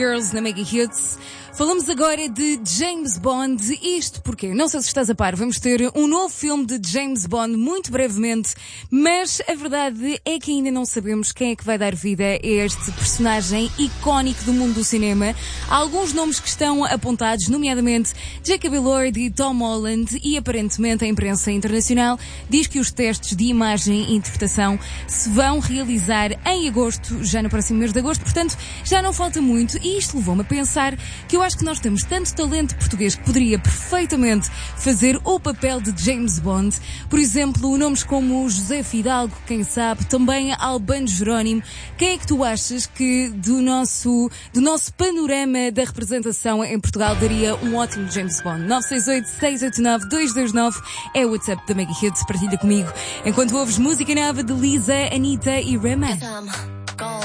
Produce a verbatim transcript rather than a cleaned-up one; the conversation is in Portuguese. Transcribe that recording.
Girls na Mega Hits. Falamos agora de James Bond. Isto porque, não sei se estás a par, vamos ter um novo filme de James Bond muito brevemente, mas a verdade é que ainda não sabemos quem é que vai dar vida a este personagem icónico do mundo do cinema. Há alguns nomes que estão apontados, nomeadamente Jacob Elord e Tom Holland, e aparentemente a imprensa internacional diz que os testes de imagem e interpretação se vão realizar em agosto, já no próximo mês de agosto, portanto já não falta muito, e isto levou-me a pensar que eu acho que nós temos tanto talento português que poderia perfeitamente fazer o papel de James Bond. Por exemplo, nomes como José Fidalgo, quem sabe, também Albano Jerónimo. Quem é que tu achas que do nosso, do nosso panorama da representação em Portugal daria um ótimo James Bond? nove seis oito, seis oito nove, dois dois nove é o WhatsApp da Mega Hits, partilha comigo enquanto ouves música nova de Lisa, Anitta e Rema.